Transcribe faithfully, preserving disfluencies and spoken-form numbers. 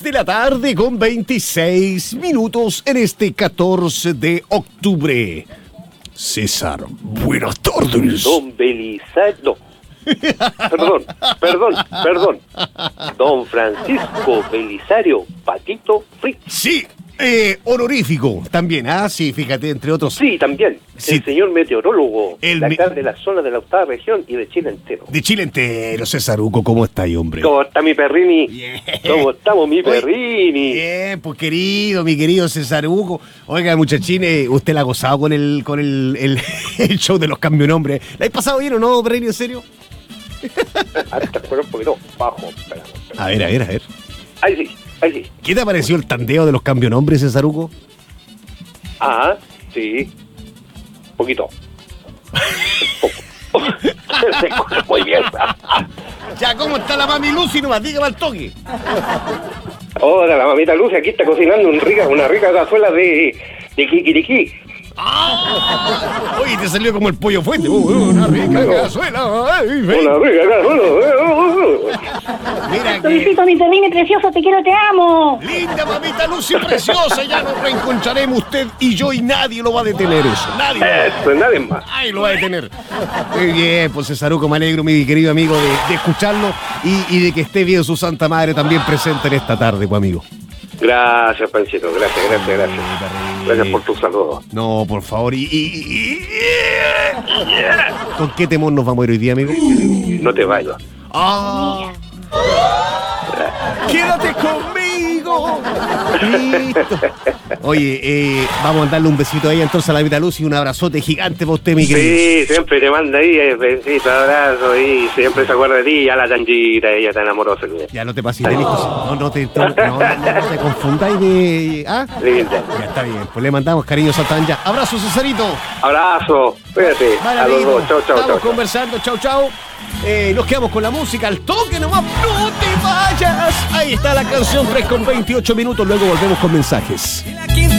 de la tarde con veintiséis minutos en este catorce de octubre. César, buenas tardes. Don Belisario, no. Perdón, perdón, perdón. Don Francisco Belisario Patito Fritz. Sí, eh, honorífico también, ah, sí, fíjate, entre otros. Sí, también. Sí. El señor meteorólogo El de acá me- de la zona de la octava región y de Chile entero. De Chile entero, Césaruco, ¿cómo está ahí, hombre? ¿Cómo está mi perrini? Bien. ¿Cómo estamos, mi Oye, perrini? Bien, pues querido, mi querido César Hugo. Oiga, muchachín, eh, usted la ha gozado con el con el, el, el show de los cambianombres. ¿La has pasado bien o no, Perrini, en serio? Hasta fuera un poquito bajo. Espera, espera. A ver, a ver, a ver. Ahí sí, ahí sí. ¿Qué te pareció el tandeo de los cambianombres, César Hugo? Ah, sí. Poquito. Poco. Se escucha muy bien. Ya, ¿cómo está la mami Lucy? Nomás, dígame al toque. Hola, la mamita Lucy aquí está cocinando un rica, una rica cazuela de, de kikiriki. ¡Ah! Oye, te salió como el pollo fuente. Uh, uh, una rica cazuela. Ay, ven. Una rica cazuela. Mira que... Luisito, mi perrini precioso, te quiero, te amo. Linda mamita Lucy preciosa, ya nos reencontraremos usted y yo y nadie lo va a detener eso. Nadie. lo va a- Eso, nadie más. Ay, lo va a detener. Muy bien, pues Cesaruco, me alegro, mi querido amigo, de, de escucharlo y, y de que esté bien su santa madre también presente en esta tarde, pues amigo. Gracias, Panchito, gracias, gracias, gracias. Gracias por tu saludo. No, por favor, y... y- y- y- ¿Con qué temor nos vamos a ir hoy día, amigo? No te vayas. ¡Ah! ¡Quédate conmigo! Listo. Oye, eh, vamos a darle un besito a ella entonces a la Vita Luz y un abrazote gigante para usted, mi querido. Sí, siempre te manda ahí, eh, besito, abrazo, y siempre se acuerda de ti, ya la chanchita, ella tan amorosa. Ya no te pases de listo. No, no te, no, no, no, no te confundáis de... ¿Ah? Linda. Ya está bien, pues le mandamos cariño Santán ya. Abrazo, Cesarito. Abrazo, cuídate, Vale, a los amigo. dos, chau, chau, Estamos chau, chau. conversando, chau, chau. Eh, nos quedamos con la música al toque nomás. ¡No te vayas! Ahí está la canción tres con veintiocho minutos. Luego volvemos con mensajes.